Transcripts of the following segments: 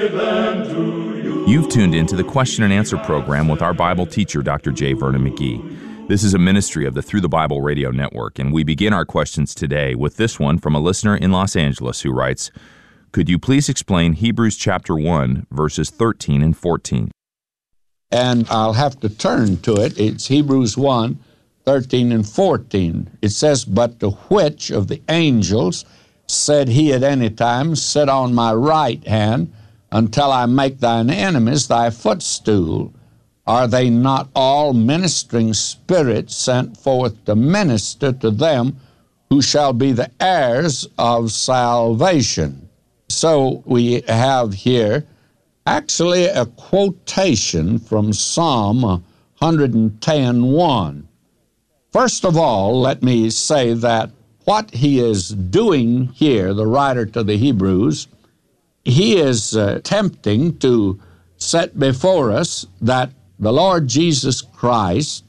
You've tuned into the Question and Answer program with our Bible teacher, Dr. J. Vernon McGee. This is a ministry of the Through the Bible Radio Network, and we begin our questions today with this one from a listener in Los Angeles who writes, "Could you please explain Hebrews chapter 1, verses 13 and 14? And I'll have to turn to it. It's Hebrews 1, 13 and 14. It says, "But to which of the angels said he at any time, Sit on my right hand, until I make thine enemies thy footstool? Are they not all ministering spirits sent forth to minister to them who shall be the heirs of salvation?" So we have here actually a quotation from Psalm 110:1. First of all, let me say that what he is doing here, the writer to the Hebrews, he is attempting to set before us that the Lord Jesus Christ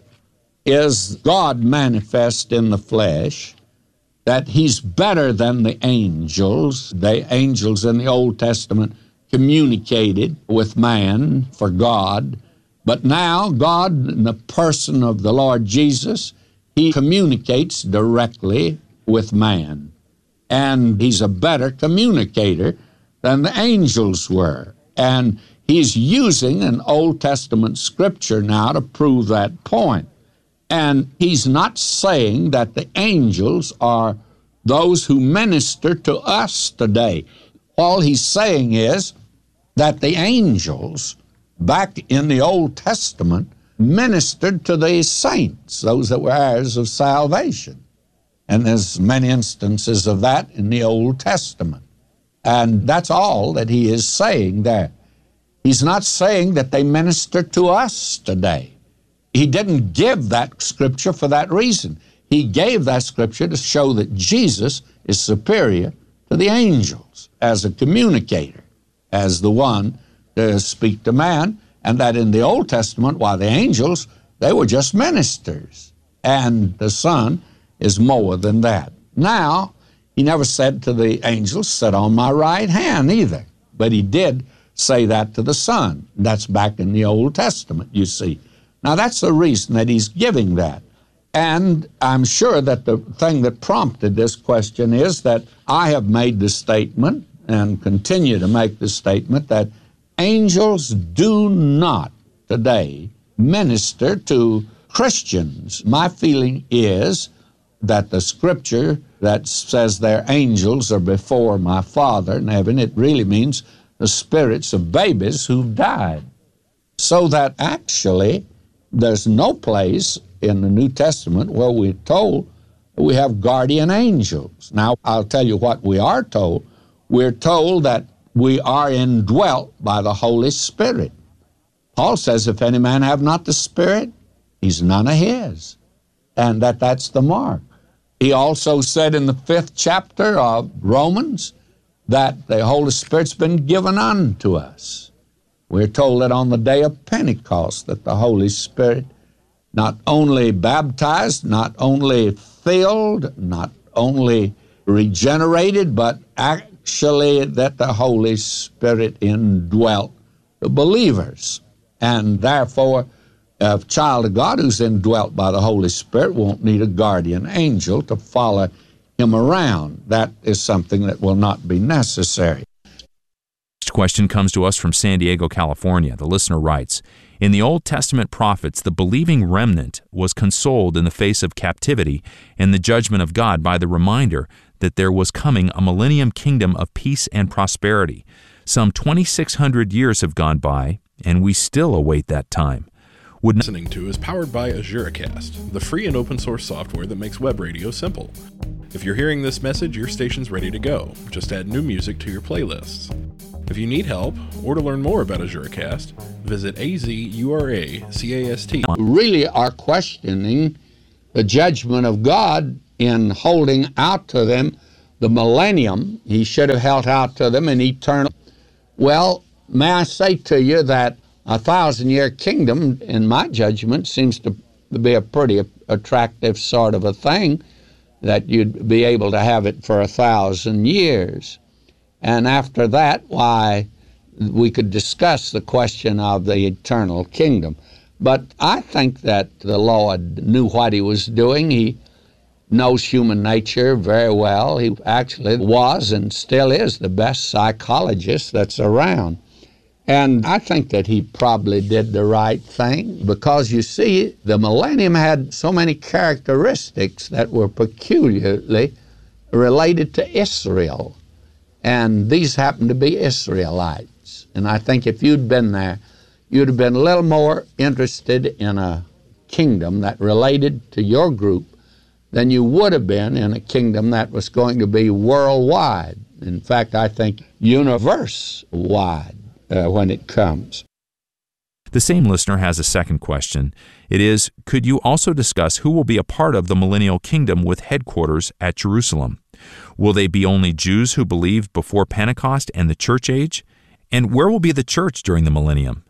is God manifest in the flesh, that he's better than the angels. The angels in the Old Testament communicated with man for God, but now God, in the person of the Lord Jesus, he communicates directly with man, and he's a better communicator than the angels were. And he's using an Old Testament scripture now to prove that point. And he's not saying that the angels are those who minister to us today. All he's saying is that the angels back in the Old Testament ministered to the saints, those that were heirs of salvation. And there's many instances of that in the Old Testament. And that's all that he is saying there. He's not saying that they minister to us today. He didn't give that scripture for that reason. He gave that scripture to show that Jesus is superior to the angels as a communicator, as the one to speak to man, and that in the Old Testament, while the angels, they were just ministers, and the Son is more than that. Now, he never said to the angels, "Sit on my right hand," either. But he did say that to the Son. That's back in the Old Testament, you see. Now, that's the reason that he's giving that. And I'm sure that the thing that prompted this question is that I have made the statement and continue to make the statement that angels do not today minister to Christians. My feeling is that the scripture that says their angels are before my Father in heaven, it really means the spirits of babies who've died. So that actually there's no place in the New Testament where we're told we have guardian angels. Now, I'll tell you what we are told. We're told that we are indwelt by the Holy Spirit. Paul says, if any man have not the Spirit, he's none of his, and that's the mark. He also said in the 5th chapter of Romans that the Holy Spirit's been given unto us. We're told that on the day of Pentecost that the Holy Spirit not only baptized, not only filled, not only regenerated, but actually that the Holy Spirit indwelt the believers. And therefore, a child of God who's indwelt by the Holy Spirit won't need a guardian angel to follow him around. That is something that will not be necessary. Next question comes to us from San Diego, California. The listener writes, "In the Old Testament prophets, the believing remnant was consoled in the face of captivity and the judgment of God by the reminder that there was coming a millennium kingdom of peace and prosperity. Some 2,600 years have gone by, and we still await that time. Listening to is powered by AzureCast, the free and open source software that makes web radio simple. If you're hearing this message, your station's ready to go. Just add new music to your playlists. If you need help or to learn more about AzureCast, visit AZURACAST. Really are questioning the judgment of God in holding out to them the millennium. He should have held out to them an eternal. Well, may I say to you that a 1,000-year kingdom, in my judgment, seems to be a pretty attractive sort of a thing, that you'd be able to have it for 1,000 years. And after that, why, we could discuss the question of the eternal kingdom. But I think that the Lord knew what he was doing. He knows human nature very well. He actually was and still is the best psychologist that's around. And I think that he probably did the right thing because, you see, the millennium had so many characteristics that were peculiarly related to Israel. And these happened to be Israelites. And I think if you'd been there, you'd have been a little more interested in a kingdom that related to your group than you would have been in a kingdom that was going to be worldwide. In fact, I think universe-wide. When it comes. The same listener has a second question. It is, could you also discuss who will be a part of the millennial kingdom with headquarters at Jerusalem? Will they be only Jews who believed before Pentecost and the church age? And where will be the church during the millennium?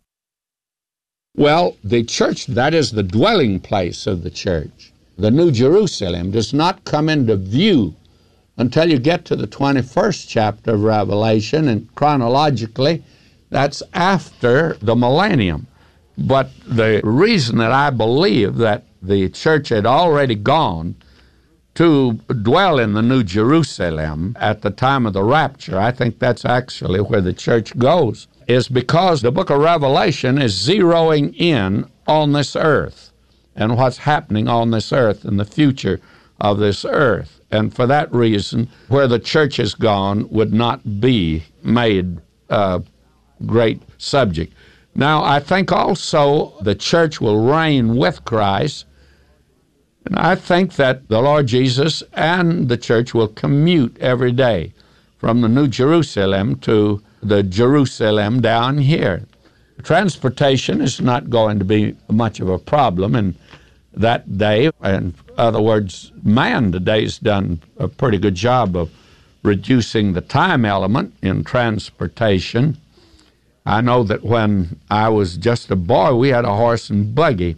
Well, the church, that is the dwelling place of the church. The New Jerusalem does not come into view until you get to the 21st chapter of Revelation, and chronologically, that's after the millennium. But the reason that I believe that the church had already gone to dwell in the New Jerusalem at the time of the rapture, I think that's actually where the church goes, is because the book of Revelation is zeroing in on this earth and what's happening on this earth and the future of this earth. And for that reason, where the church has gone would not be made great subject. Now, I think also the church will reign with Christ, and I think that the Lord Jesus and the church will commute every day from the New Jerusalem to the Jerusalem down here. Transportation is not going to be much of a problem in that day. In other words, man today has done a pretty good job of reducing the time element in transportation. I know that when I was just a boy, we had a horse and buggy,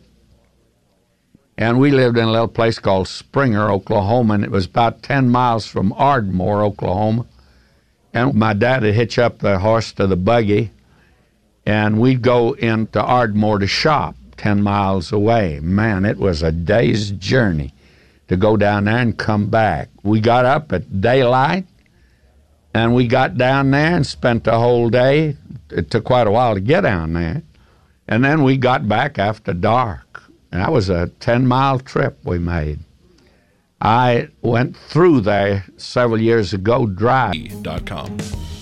and we lived in a little place called Springer, Oklahoma, and it was about 10 miles from Ardmore, Oklahoma. And my dad would hitch up the horse to the buggy, and we'd go into Ardmore to shop 10 miles away. Man, it was a day's journey to go down there and come back. We got up at daylight, and we got down there and spent the whole day. It took quite a while to get down there. And then we got back after dark. And that was a 10-mile trip we made. I went through there several years ago driving.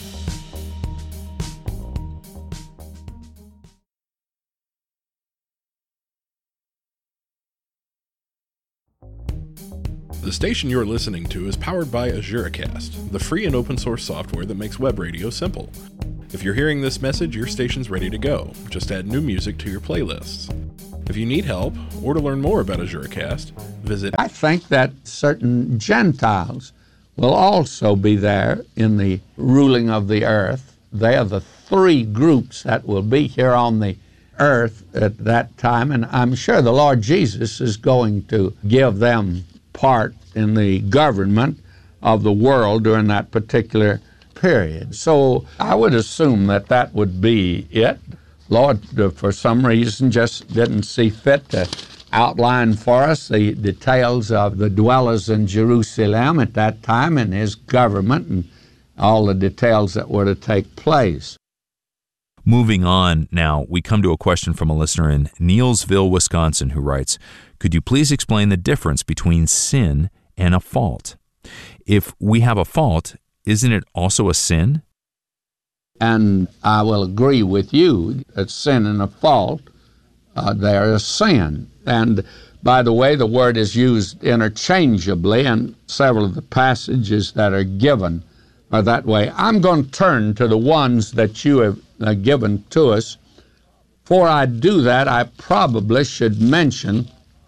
The station you're listening to is powered by AzureCast, the free and open source software that makes web radio simple. If you're hearing this message, your station's ready to go. Just add new music to your playlists. If you need help or to learn more about AzureCast, visit... I think that certain Gentiles will also be there in the ruling of the earth. They are the three groups that will be here on the earth at that time, and I'm sure the Lord Jesus is going to give them part in the government of the world during that particular period. So I would assume that that would be it. Lord, for some reason, just didn't see fit to outline for us the details of the dwellers in Jerusalem at that time and his government and all the details that were to take place. Moving on now, we come to a question from a listener in Neillsville, Wisconsin, who writes, could you please explain the difference between sin and a fault? If we have a fault, isn't it also a sin? And I will agree with you that sin and a fault, they're a sin. And by the way, the word is used interchangeably, and several of the passages that are given are that way. I'm going to turn to the ones that you have given to us. Before I do that, I probably should mention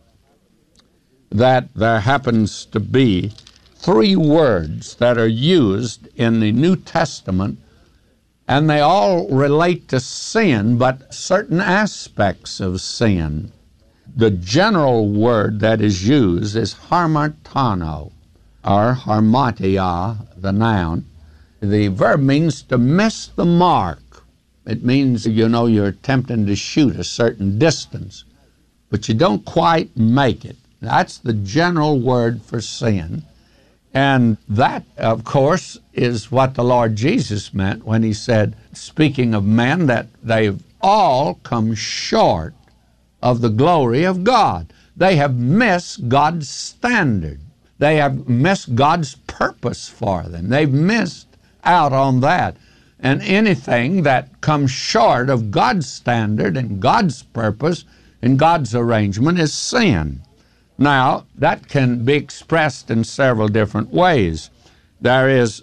that there happens to be three words that are used in the New Testament, and they all relate to sin, but certain aspects of sin. The general word that is used is harmatano, or harmatia, the noun. The verb means to miss the mark It means, you're attempting to shoot a certain distance, but you don't quite make it. That's the general word for sin. And that, of course, is what the Lord Jesus meant when he said, speaking of men, that they've all come short of the glory of God. They have missed God's standard. They have missed God's purpose for them. They've missed out on that. And anything that comes short of God's standard and God's purpose and God's arrangement is sin. Now, that can be expressed in several different ways. There is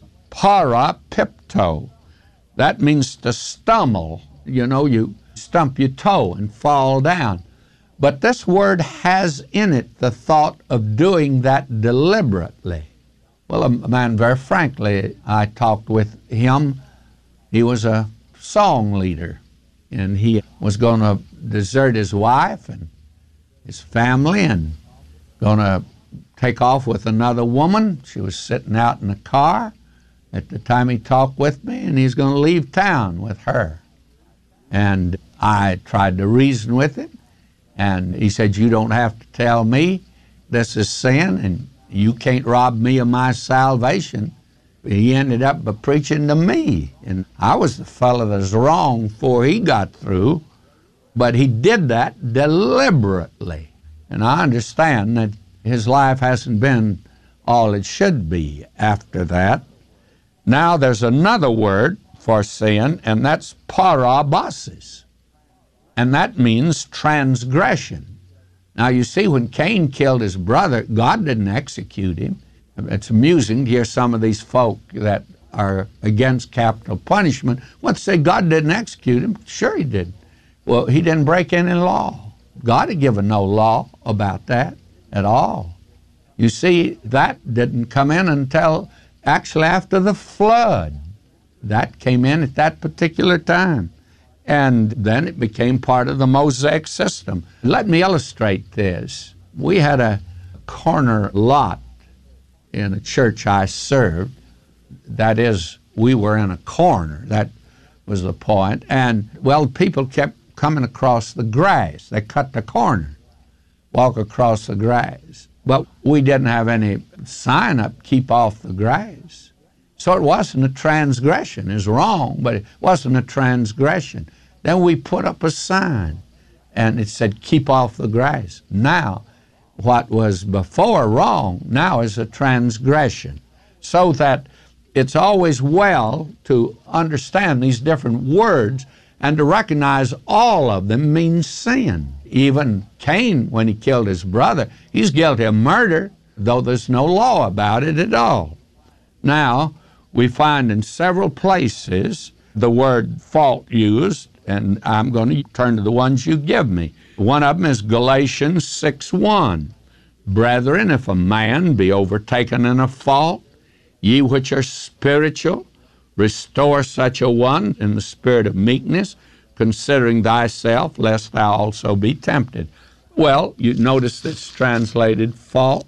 parapipto. That means to stumble. You stump your toe and fall down. But this word has in it the thought of doing that deliberately. Well, a man, very frankly, I talked with him. He was a song leader, and he was going to desert his wife and his family and going to take off with another woman. She was sitting out in the car at the time he talked with me, and he's going to leave town with her. And I tried to reason with him, and he said, you don't have to tell me this is sin, and you can't rob me of my salvation. He ended up preaching to me, and I was the fellow that was wrong before he got through, but he did that deliberately. And I understand that his life hasn't been all it should be after that. Now there's another word for sin, and that's parabasis, and that means transgression. Now you see, when Cain killed his brother, God didn't execute him. It's amusing to hear some of these folk that are against capital punishment want to say God didn't execute him. Sure he did. Well, he didn't break any law. God had given no law about that at all. You see, that didn't come in until actually after the flood. That came in at that particular time. And then it became part of the Mosaic system. Let me illustrate this. We had a corner lot in a church I served. That is, we were in a corner. That was the point. And, well, people kept coming across the grass. They cut the corner, walk across the grass. But we didn't have any sign up, keep off the grass. So it wasn't a transgression. It was wrong, but it wasn't a transgression. Then we put up a sign, and it said, keep off the grass. Now, what was before wrong now is a transgression. So that it's always well to understand these different words and to recognize all of them mean sin. Even Cain, when he killed his brother, he's guilty of murder, though there's no law about it at all. Now, we find in several places the word fault used, and I'm going to turn to the ones you give me. One of them is Galatians 6:1. Brethren, if a man be overtaken in a fault, ye which are spiritual, restore such a one in the spirit of meekness, considering thyself, lest thou also be tempted. Well, you notice it's translated fault,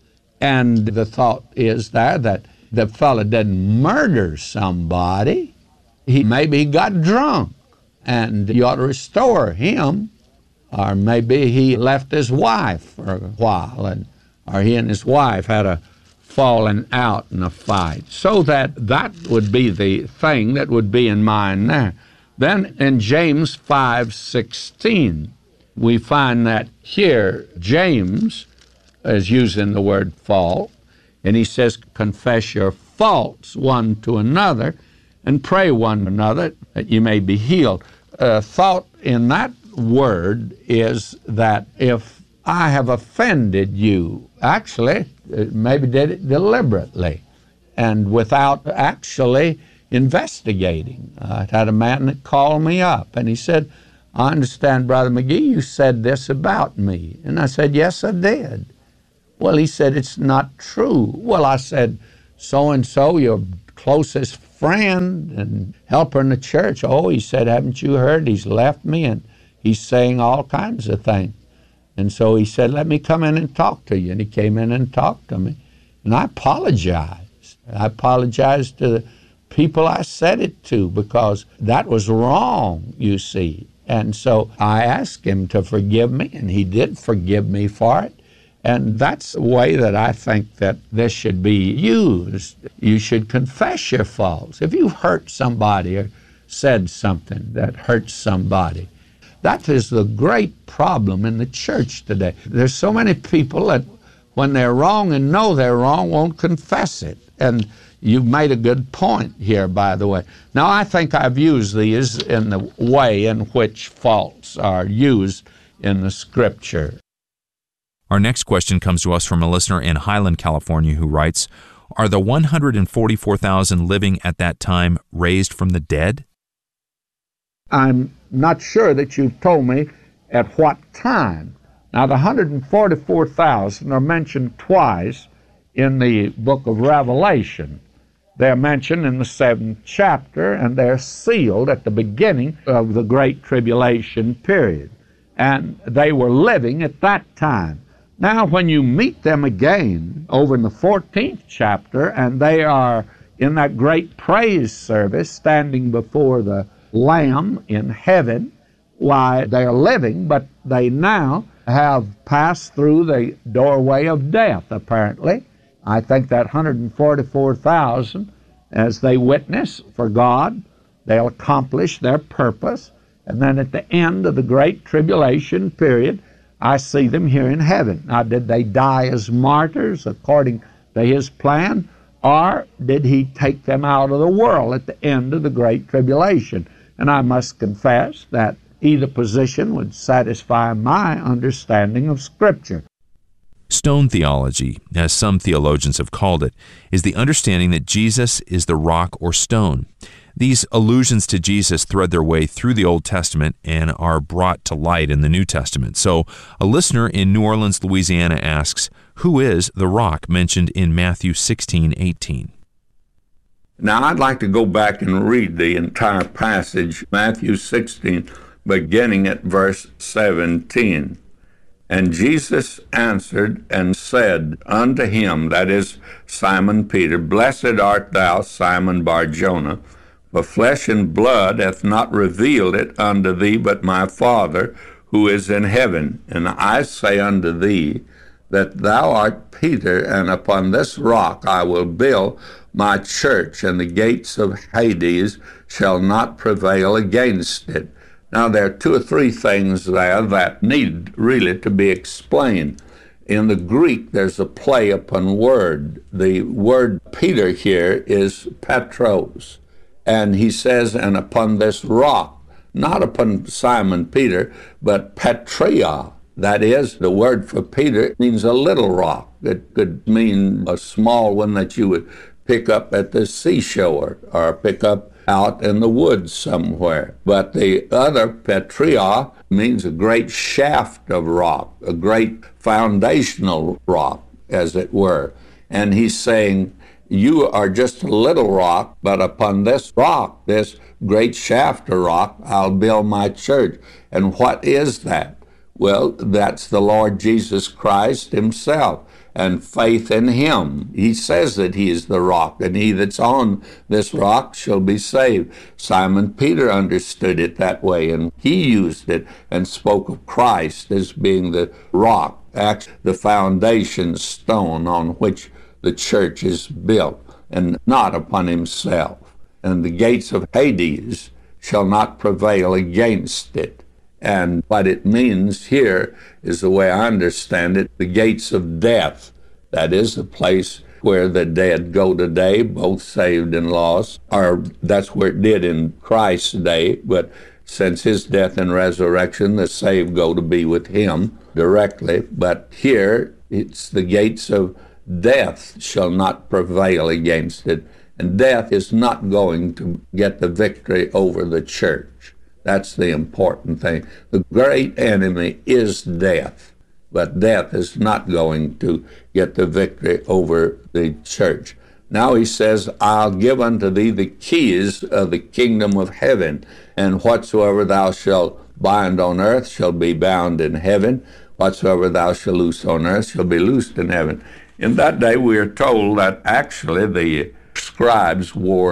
and the thought is there that the fellow didn't murder somebody. Maybe he got drunk, and you ought to restore him. Or maybe he left his wife for a while, or he and his wife had a falling out in a fight. So that would be the thing that would be in mind there. Then in James 5:16, we find that here James is using the word fault, and he says, confess your faults one to another and pray one another that you may be healed. Thought in that word is that if I have offended you, actually, maybe did it deliberately and without actually investigating. I had a man that called me up, and he said, I understand, Brother McGee, you said this about me. And I said, yes, I did. Well, he said, it's not true. Well, I said, so-and-so, your closest friend and helper in the church. Oh, he said, haven't you heard? He's left me, and he's saying all kinds of things. And so he said, let me come in and talk to you. And he came in and talked to me. And I apologized. I apologized to people I said it to, because that was wrong, you see. And so I asked him to forgive me, and he did forgive me for it. And that's the way that I think that this should be used. You should confess your faults. If you've hurt somebody or said something that hurts somebody, that is the great problem in the church today. There's so many people that when they're wrong and know they're wrong won't confess it. And you've made a good point here, by the way. Now, I think I've used these in the way in which faults are used in the Scripture. Our next question comes to us from a listener in Highland, California, who writes, "Are the 144,000 living at that time raised from the dead?" I'm not sure that you've told me at what time. Now, the 144,000 are mentioned twice in the book of Revelation. They're mentioned in the 7th chapter, and they're sealed at the beginning of the Great Tribulation period. And they were living at that time. Now, when you meet them again over in the 14th chapter, and they are in that great praise service standing before the Lamb in heaven, why, they are living, but they now have passed through the doorway of death, apparently. I think that 144,000, as they witness for God, they'll accomplish their purpose, and then at the end of the Great Tribulation period, I see them here in heaven. Now, did they die as martyrs according to His plan, or did He take them out of the world at the end of the Great Tribulation? And I must confess that either position would satisfy my understanding of Scripture. Stone theology, as some theologians have called it, is the understanding that Jesus is the rock or stone. These allusions to Jesus thread their way through the Old Testament and are brought to light in the New Testament. So, a listener in New Orleans, Louisiana asks, who is the rock mentioned in Matthew 16:18? Now, I'd like to go back and read the entire passage, Matthew 16, beginning at verse 17. And Jesus answered and said unto him, that is Simon Peter, Blessed art thou, Simon Bar-Jonah, for flesh and blood hath not revealed it unto thee, but my Father who is in heaven. And I say unto thee, that thou art Peter, and upon this rock I will build my church, and the gates of Hades shall not prevail against it. Now, there are two or three things there that need really to be explained. In the Greek, there's a play upon word. The word Peter here is Petros. And he says, and upon this rock, not upon Simon Peter, but Petria. That is, the word for Peter means a little rock. It could mean a small one that you would pick up at the seashore or pick up out in the woods somewhere. But the other, Petria, means a great shaft of rock, a great foundational rock, as it were. And he's saying, you are just a little rock, but upon this rock, this great shaft of rock, I'll build my church. And what is that? Well, that's the Lord Jesus Christ Himself, and faith in Him. He says that He is the rock, and he that's on this rock shall be saved. Simon Peter understood it that way, and he used it and spoke of Christ as being the rock, actually the foundation stone on which the church is built, and not upon himself. And the gates of Hades shall not prevail against it. And what it means here is the way I understand it, the gates of death. That is the place where the dead go today, both saved and lost, or that's where it did in Christ's day, but since His death and resurrection, the saved go to be with Him directly. But here, it's the gates of death shall not prevail against it. And death is not going to get the victory over the church. That's the important thing. The great enemy is death, but death is not going to get the victory over the church. Now he says, I'll give unto thee the keys of the kingdom of heaven, and whatsoever thou shalt bind on earth shall be bound in heaven, whatsoever thou shalt loose on earth shall be loosed in heaven. In that day we are told that actually the scribes wore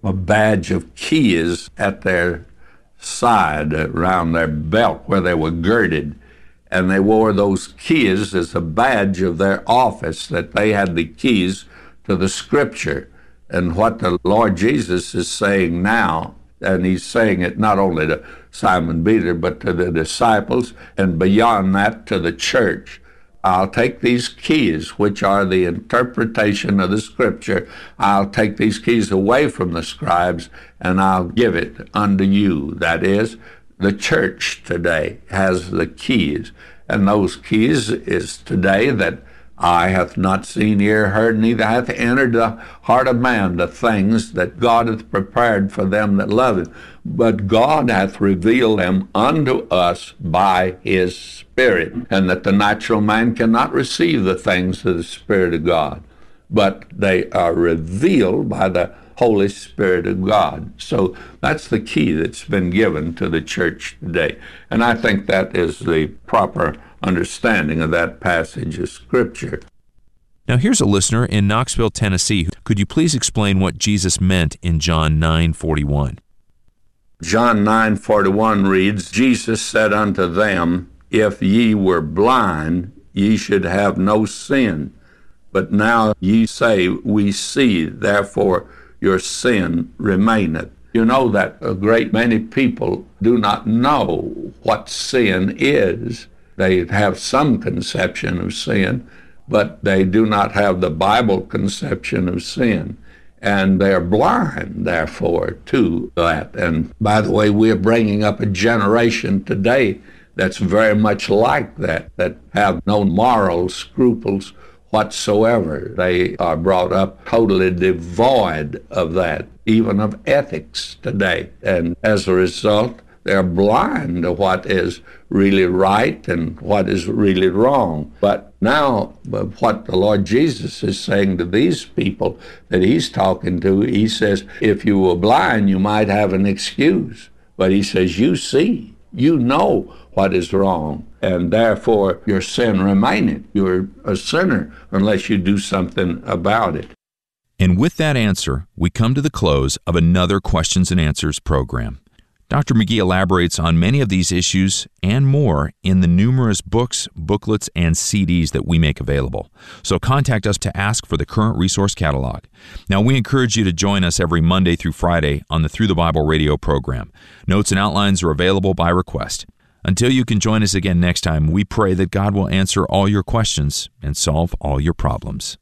a badge of keys at their side, around their belt where they were girded. And they wore those keys as a badge of their office, that they had the keys to the Scripture. And what the Lord Jesus is saying now, and he's saying it not only to Simon Peter, but to the disciples, and beyond that to the church. I'll take these keys, which are the interpretation of the Scripture, I'll take these keys away from the scribes, and I'll give it unto you. That is, the church today has the keys, and those keys is today that eye hath not seen, ear heard, neither hath entered the heart of man the things that God hath prepared for them that love him. But God hath revealed them unto us by his Spirit, and that the natural man cannot receive the things of the Spirit of God, but they are revealed by the Holy Spirit of God. So that's the key that's been given to the church today. And I think that is the proper understanding of that passage of Scripture. Now here's a listener in Knoxville, Tennessee. Could you please explain what Jesus meant in John 9:41? John 9:41 reads, Jesus said unto them, If ye were blind, ye should have no sin. But now ye say, We see, therefore your sin remaineth. You know that a great many people do not know what sin is. They have some conception of sin, but they do not have the Bible conception of sin. And they're blind, therefore, to that. And by the way, we're bringing up a generation today that's very much like that have no moral scruples whatsoever. They are brought up totally devoid of that, even of ethics today. And as a result, they're blind to what is really right and what is really wrong. But now, what the Lord Jesus is saying to these people that he's talking to, he says, if you were blind, you might have an excuse. But he says, you see, you know what is wrong, and therefore your sin remaineth. You're a sinner unless you do something about it. And with that answer, we come to the close of another Questions and Answers program. Dr. McGee elaborates on many of these issues and more in the numerous books, booklets, and CDs that we make available. So contact us to ask for the current resource catalog. Now, we encourage you to join us every Monday through Friday on the Through the Bible radio program. Notes and outlines are available by request. Until you can join us again next time, we pray that God will answer all your questions and solve all your problems.